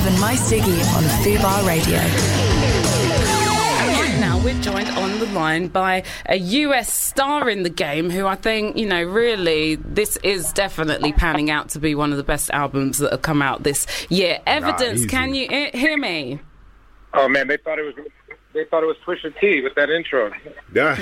and My Siggy on Fubar Radio. Now we're joined on the line by a US star in the game who I think, really, this is definitely panning out to be one of the best albums that have come out this year. Evidence, can you hear me? Oh man, they thought it was Pusha T with that intro. Yeah.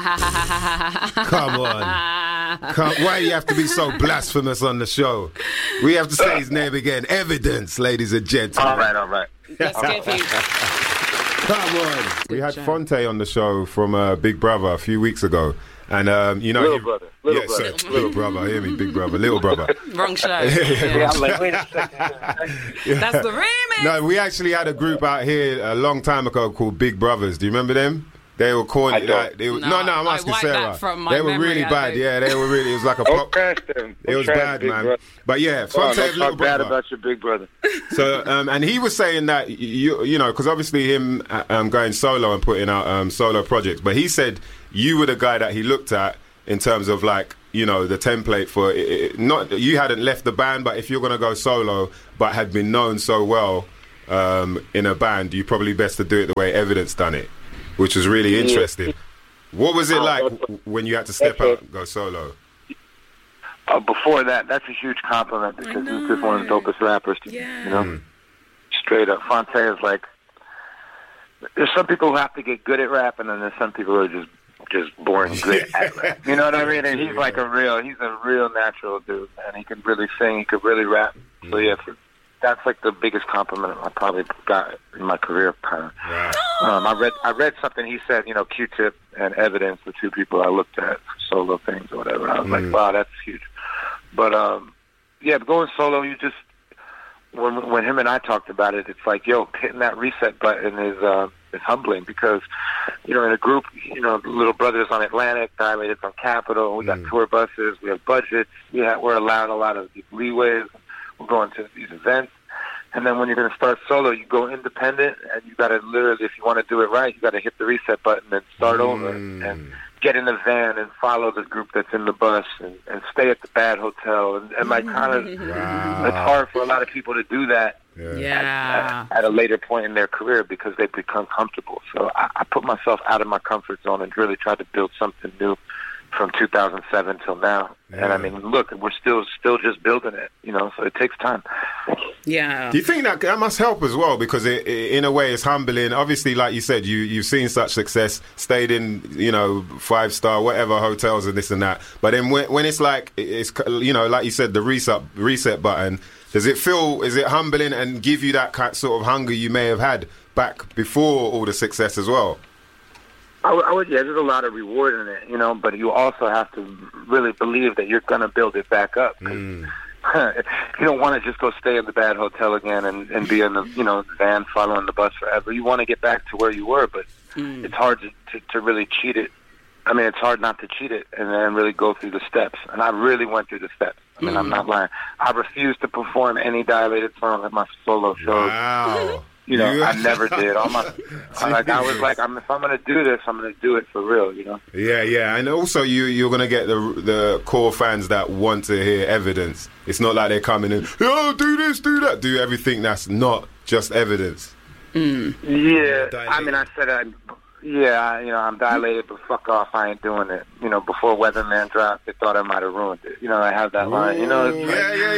Come on. Why do you have to be so blasphemous on the show? We have to say his name again. Evidence, ladies and gentlemen. All right. Let's give you... Come on. We had Fonte on the show from Big Brother a few weeks ago. And, Little brother. Little brother. Hear me, Big Brother. Little brother. Wrong show. Yeah, I'm like, wait a second. That's the remix. No, we actually had a group out here a long time ago called Big Brothers. Do you remember them? They were corny. No, I'm asking Sarah. They were really bad. Yeah, they were really. It was like a pop. It was bad, man. Brother. But yeah, Fonte Don't Little talk bad Brother. about your big brother. So, and he was saying that because obviously him going solo and putting out solo projects, but he said you were the guy that he looked at in terms of the template for it. Not you hadn't left the band, but if you're going to go solo, but had been known so well in a band, you probably best to do it the way Evidence done it, which was really interesting. What was it like when you had to step out and go solo? Before that's a huge compliment because he's just one of the dopest rappers. Straight up, Fonte is like. There's some people who have to get good at rap, and then there's some people who are just born good at rap. You know what I mean? And he's he's a real natural dude, and he can really sing, he could really rap. So yeah, that's like the biggest compliment I probably got in my career. Kind of. Wow. I read something he said. Q-Tip and Evidence, the two people I looked at for solo things or whatever. I was like, wow, that's huge. But going solo, you just when him and I talked about it, it's like, hitting that reset button is humbling because, in a group, Little Brothers on Atlantic, Dilated on Capitol, we got tour buses, we have budgets, we're allowed a lot of leeways, we're going to these events, and then when you're going to start solo, you go independent, and you got to literally, if you want to do it right, you got to hit the reset button and start over, and get in the van and follow the group that's in the bus and stay at the bad hotel and like kind of it's hard for a lot of people to do that at a later point in their career because they become comfortable. So I put myself out of my comfort zone and really tried to build something new from 2007 till now. And I mean, look, we're still just building it, so it takes time. Yeah. Do you think that must help as well? Because in a way, it's humbling. Obviously, like you said, you've seen such success, stayed in, 5-star, whatever, hotels and this and that. But then when it's like, like you said, the reset button, is it humbling and give you that sort of hunger you may have had back before all the success as well? I would, there's a lot of reward in it, but you also have to really believe that you're going to build it back up. You don't want to just go stay in the bad hotel again and be in the van following the bus forever. You want to get back to where you were, but it's hard to really cheat it. I mean, it's hard not to cheat it and then really go through the steps. And I really went through the steps. I mean, I'm not lying. I refused to perform any Dilated song at my solo shows. Wow. I never did. I was like, if I'm going to do this, I'm going to do it for real, Yeah. And also you're going to get the core fans that want to hear Evidence. It's not like they're coming in, do this, do that, do everything that's not just Evidence. Yeah. I mean, I said, I'm Dilated, but fuck off, I ain't doing it. Before Weatherman dropped, they thought I might have ruined it. I have that line, It's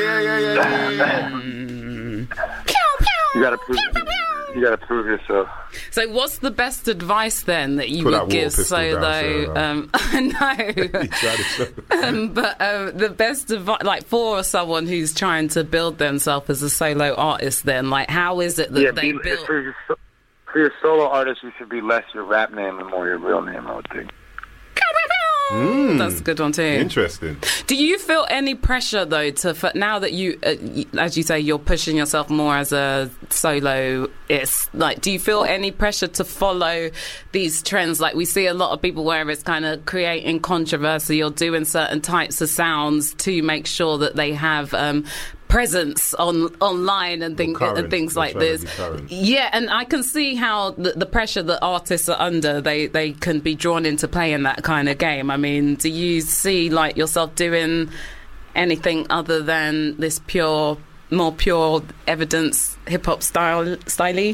You gotta prove yourself. So what's the best advice then that you would give Solo? I know. But the best advice, like for someone who's trying to build themselves as a solo artist, then like how is it that they build? For your solo artist, you should be less your rap name and more your real name, I would think. That's a good one too. Interesting. Do you feel any pressure though now that you, as you say, you're pushing yourself more as a soloist? Like, do you feel any pressure to follow these trends? Like we see a lot of people where it's kind of creating controversy or doing certain types of sounds to make sure that they have presence online and things like this. Yeah, and I can see how the pressure that artists are under, they can be drawn into playing that kind of game. I mean, do you see like yourself doing anything other than this pure more pure evidence hip hop style-y?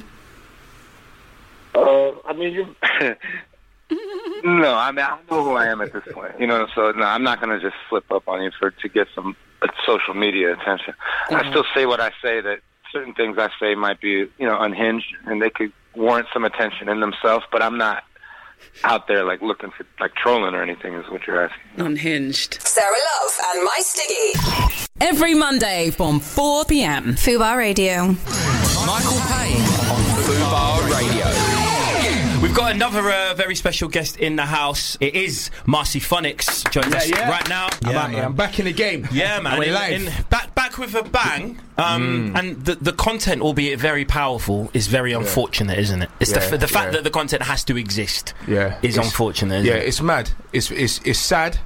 I mean, you. No, I mean, I know who I am at this point. You know, so no, I'm not going to just flip up on you to get some social media attention. I still say what I say. That certain things I say might be, you know, unhinged, and they could warrant some attention in themselves. But I'm not out there like looking for like trolling or anything. Is what you're asking? Unhinged. Sarah Love and My Stiggy. Every Monday from 4 p.m. Fubar Radio. Michael Payne on Fubar Radio. We've got another very special guest in the house. It is Marcy Phonics joining us right now. I'm back in the game. Yeah, man. Back with a bang. And the content, albeit very powerful, is very unfortunate, isn't it? It's the fact that the content has to exist is unfortunate, isn't it? It's mad. It's sad.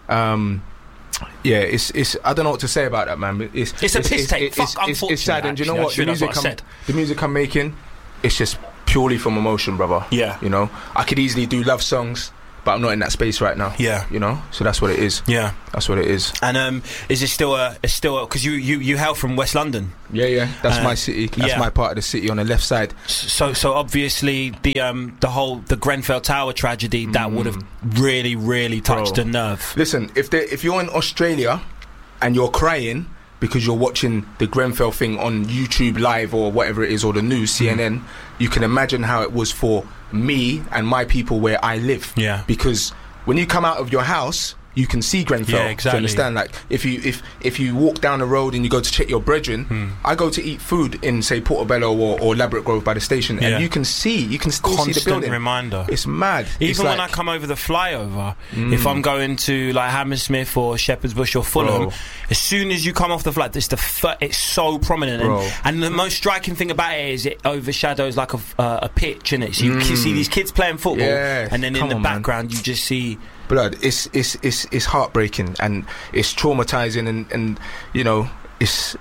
It's I don't know what to say about that, man. It's a piss take. It's sad, and you know what? The music I'm making, it's just purely from emotion, brother. Yeah. You know, I could easily do love songs, but I'm not in that space right now. Yeah. You know, so that's what it is. Yeah. That's what it is. And is it still because you hail from West London? Yeah. That's my city. That's my part of the city on the left side. So obviously the Grenfell Tower tragedy that would have really touched the nerve. Listen, if you're in Australia and you're crying because you're watching the Grenfell thing on YouTube Live or whatever it is, or the news, CNN, you can imagine how it was for me and my people where I live. Yeah. Because when you come out of your house, you can see Grenfell. Yeah, exactly. Do you understand? Like, if you walk down the road and you go to check your brethren, I go to eat food in, say, Portobello or Ladbroke Grove by the station, and you can still see the building. Reminder. It's mad. Even when I come over the flyover, if I'm going to like Hammersmith or Shepherd's Bush or Fulham, as soon as you come off the flat, it's so prominent. And the most striking thing about it is it overshadows like a pitch, innit? So you can see these kids playing football, and then in the background you just see. Blood, it's heartbreaking and it's traumatizing and you know, it's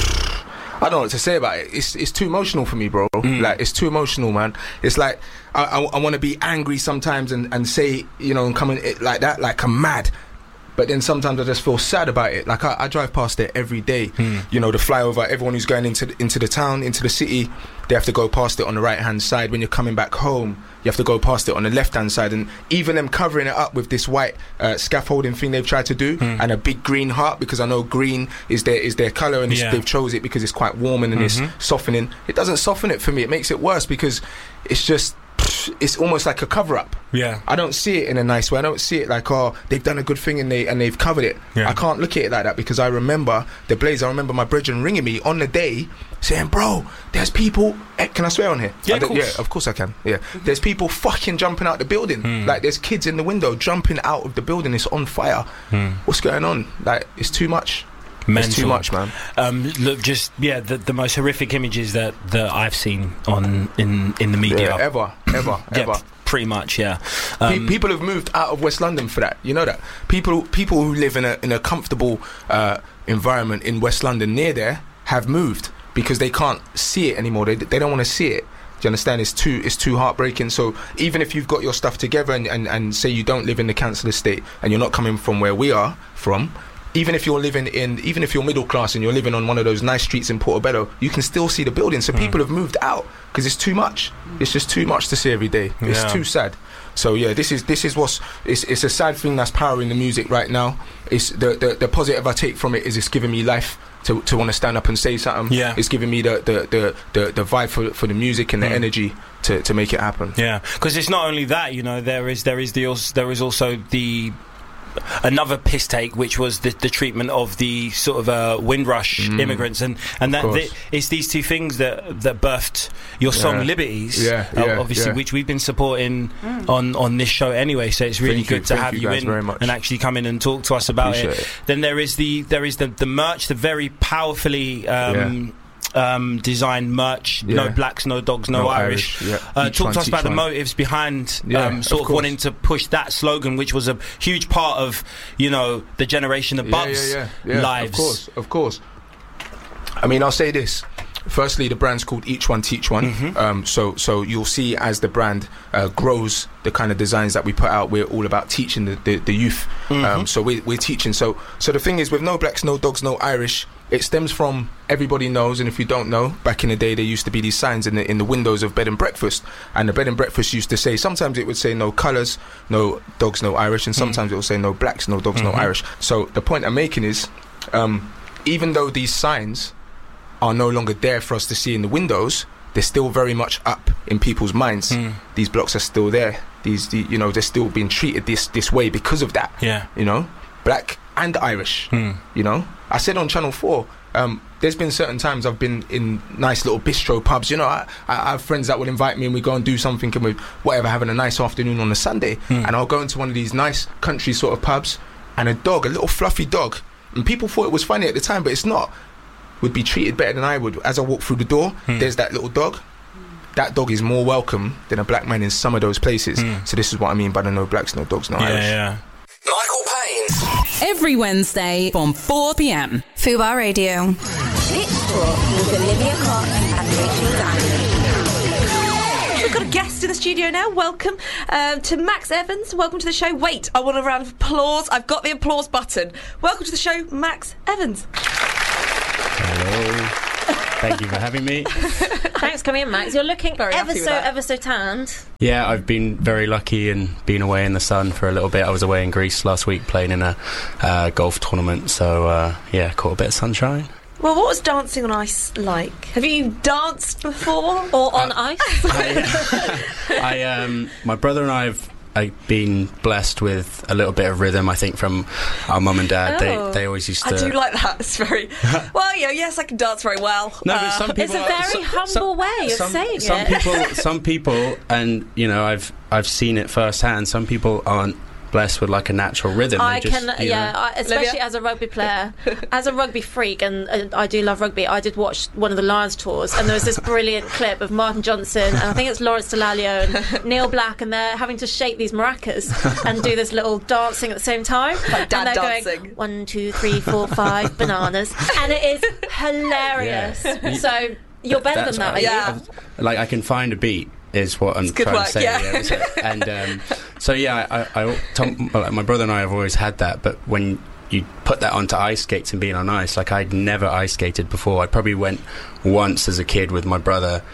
I don't know what to say about it. It's too emotional for me, bro. Like, it's too emotional, man. It's like I want to be angry sometimes and say, you know, and come in like that, like I'm mad. But then sometimes I just feel sad about it. Like I drive past it every day. You know, the flyover, everyone who's going into the town, into the city, they have to go past it on the right-hand side. When you're coming back home, you have to go past it on the left-hand side. And even them covering it up with this white scaffolding thing they've tried to do, and a big green heart, because I know green is their colour, and they've chose it because it's quite warm and it's softening. It doesn't soften it for me. It makes it worse because it's just... it's almost like a cover-up. Yeah, I don't see it in a nice way. I don't see it like, oh, they've done a good thing and they've covered it. I can't look at it like that because I remember the Blaze. I remember my brethren ringing me on the day saying, bro, there's people. Can I swear on here? Yeah, of course I can. Yeah, there's people fucking jumping out the building. Like, there's kids in the window jumping out of the building. It's on fire. What's going on? Like, it's too much. Mental. It's too much, man. Look, just the most horrific images that I've seen in the media ever. Pretty much, yeah. People have moved out of West London for that. You know that people who live in a comfortable environment in West London near there have moved because they can't see it anymore. They don't want to see it. Do you understand? It's too heartbreaking. So even if you've got your stuff together and say you don't live in the council estate and you're not coming from where we are from. Even if you're middle class and you're living on one of those nice streets in Portobello, you can still see the building. So people have moved out because it's too much. It's just too much to see every day. It's too sad. So yeah, this is what's it's a sad thing that's powering the music right now. It's the positive I take from it is it's giving me life to want to stand up and say something. Yeah, it's giving me the vibe for the music and the energy to make it happen. Yeah, because it's not only that, you know, there is also the another piss take, which was the treatment of the sort of Windrush immigrants, and that it's these two things that birthed your song Liberties, obviously, which we've been supporting on this show anyway. So it's really good to have you in and actually come in and talk to us about it. Then there is the merch, the very powerfully designed merch, no blacks, no dogs, no Irish. Talk to us about the motives behind sort of wanting to push that slogan, which was a huge part of, you know, the generation above's lives. Of course. I mean, I'll say this. Firstly, the brand's called Each One Teach One. So you'll see as the brand grows, the kind of designs that we put out, we're all about teaching the youth. So we're teaching. So the thing is, with no blacks, no dogs, no Irish, it stems from, everybody knows, and if you don't know, back in the day there used to be these signs in the windows of bed and breakfast, and the bed and breakfast used to say, sometimes it would say no colours, no dogs, no Irish, and sometimes it would say no blacks, no dogs, no Irish. So the point I'm making is, even though these signs are no longer there for us to see in the windows, they're still very much up in people's minds. These blocks are still there. You know, they're still being treated this way because of that. Yeah. You know, black and Irish. You know, I said on Channel 4, there's been certain times I've been in nice little bistro pubs. You know, I have friends that will invite me and we go and do something and we're having a nice afternoon on a Sunday, and I'll go into one of these nice country sort of pubs, and a little fluffy dog, and people thought it was funny at the time, but it's not, would be treated better than I would. As I walk through the door, there's that little dog. That dog is more welcome than a black man in some of those places. So this is what I mean by the no blacks, no dogs, no Irish. Yeah. Michael Payne. Every Wednesday from 4 p.m. Fubar Radio. Pitch Talk with Olivia Cox and Rachel Daniel. We've got a guest in the studio now. Welcome to Max Evans. Welcome to the show. Wait, I want a round of applause. I've got the applause button. Welcome to the show, Max Evans. Hello. Thank you for having me. Thanks for coming in, Max. You're looking ever so tanned. Yeah, I've been very lucky and been away in the sun for a little bit. I was away in Greece last week playing in a golf tournament, so caught a bit of sunshine. Well, what was dancing on ice like? Have you danced before or on ice? My brother and I've been blessed with a little bit of rhythm, I think, from our mum and dad. They always used to... I do like that. It's very... well, yes, I can dance very well. No, but some people... It's a very humble way of saying it. Some people, and, you know, I've seen it firsthand, some people aren't blessed with like a natural rhythm. Especially as a rugby player, as a rugby freak, and I do love rugby. I did watch one of the Lions tours, and there was this brilliant clip of Martin Johnson, and I think it's Lawrence Dallaglio and Neil Black, and they're having to shake these maracas and do this little dancing at the same time, like dad and they're dancing. Going 1, 2, 3, 4, 5 bananas, and it is hilarious. Yeah. So you're better than that, are you? Like I can find a beat. Is what I'm trying to say. Yeah. And my brother and I have always had that, but when you put that onto ice skates and being on ice, like I'd never ice skated before. I probably went once as a kid with my brother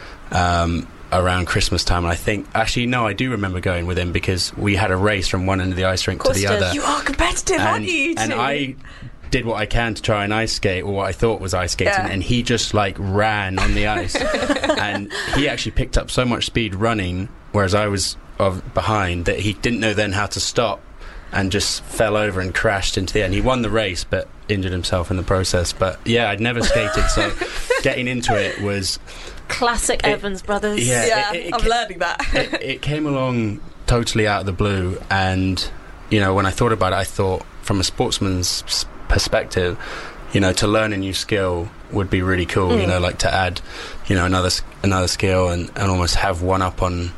around Christmas time, and I think, actually no, I do remember going with him because we had a race from one end of the ice rink to the other. You are competitive, aren't you? And I did what I can to try and ice skate, or what I thought was ice skating, and he just like ran on the ice and he actually picked up so much speed running, whereas I was behind, that he didn't know then how to stop and just fell over and crashed into the end. He won the race but injured himself in the process. But yeah, I'd never skated, so getting into it was classic Evans brothers. I'm learning that. It came along totally out of the blue, and you know, when I thought about it, I thought from a sportsman's perspective, you know, to learn a new skill would be really cool. You know, like to add, you know, another skill and almost have one up on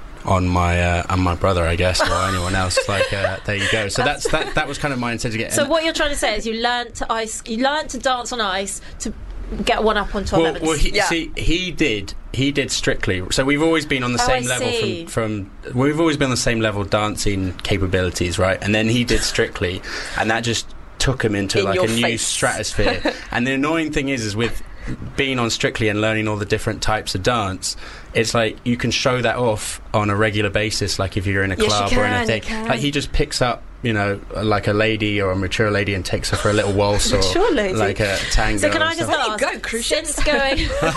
my brother, I guess, or anyone else. Like there you go. So that was kind of my intent to get. So what you're trying to say is you learned to dance on ice to get one up on Tom Evans. Well, he did Strictly. So we've always been on the same level from we've always been on the same level dancing capabilities, right? And then he did Strictly, and that just took him into like a new stratosphere. And the annoying thing is with being on Strictly and learning all the different types of dance, it's like you can show that off on a regular basis, like if you're in a club or anything. Like he just picks up, you know, like a lady or a mature lady and takes her for a little waltz or like a tango. So can I just ask, since going...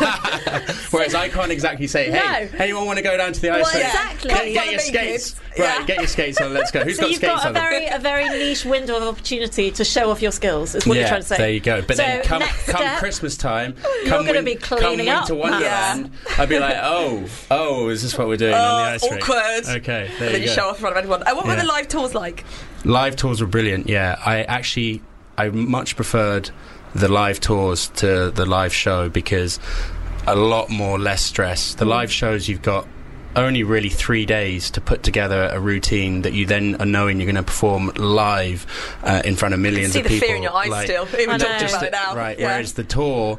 Whereas I can't exactly say, hey, anyone want to go down to the ice rink? Exactly. Get your skates. Right, get your skates on, let's go. Who's got skates on? So you've got a very niche window of opportunity to show off your skills, is what you're trying to say. There you go. But then come Christmas time, you're going to be cleaning up. Winter Wonderland, I'd be like, oh, is this what we're doing on the ice rink? Awkward. Okay, there you go. And then you show off in front of everyone. And what were the live tours like? Live tours were brilliant, yeah. I much preferred the live tours to the live show because a lot more less stress. The live shows, you've got only really 3 days to put together a routine that you then are knowing you're going to perform live in front of millions of people. See the fear in your eyes still, even talking about it now. Right, whereas the tour,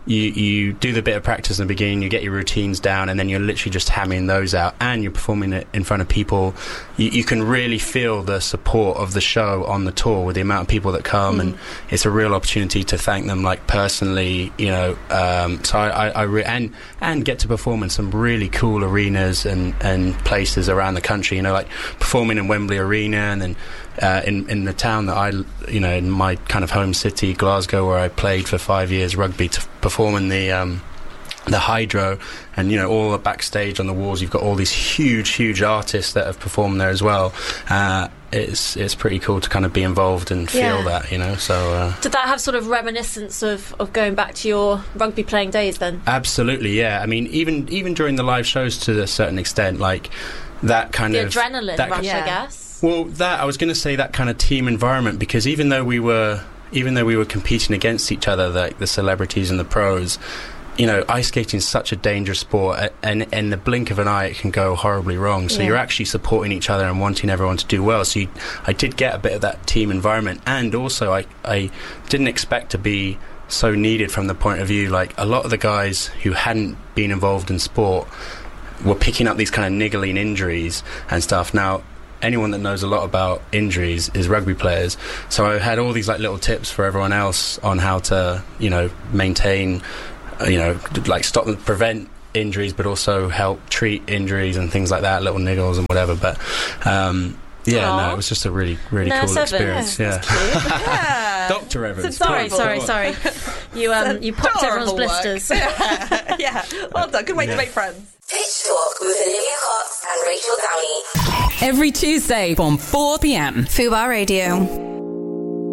you do the bit of practice in the beginning, you get your routines down, and then you're literally just hammering those out, and you're performing it in front of people. You can really feel the support of the show on the tour with the amount of people that come, and it's a real opportunity to thank them, like, personally, you know. So I get to perform in some really cool arenas and places around the country, you know, like performing in Wembley Arena, and then in the town that I, you know, in my kind of home city, Glasgow, where I played for 5 years rugby, to perform in the Hydro, and, you know, all the backstage on the walls, you've got all these huge artists that have performed there as well. It's pretty cool to kind of be involved and feel that, you know. So did that have sort of reminiscence of going back to your rugby playing days then? Absolutely, yeah. I mean, even during the live shows, to a certain extent, like that kind of adrenaline rush, I guess. Well, I was going to say that kind of team environment, because even though we were competing against each other, like the celebrities and the pros, you know, ice skating is such a dangerous sport, and in the blink of an eye it can go horribly wrong. So you're actually supporting each other and wanting everyone to do well. So I did get a bit of that team environment, and also I didn't expect to be so needed from the point of view, like, a lot of the guys who hadn't been involved in sport were picking up these kind of niggling injuries and stuff. Now, anyone that knows a lot about injuries is rugby players, so I had all these like little tips for everyone else on how to, you know, maintain, you know, like prevent injuries, but also help treat injuries and things like that, little niggles and whatever. But no, it was just a really cool experience. Yeah. Dr. Evans. Sorry. You popped everyone's blisters. Yeah. Well done. Good way to make friends. Pitch Talk with Olivia Cox and Rachel Downey. Every Tuesday from 4 p.m. Fubar Radio.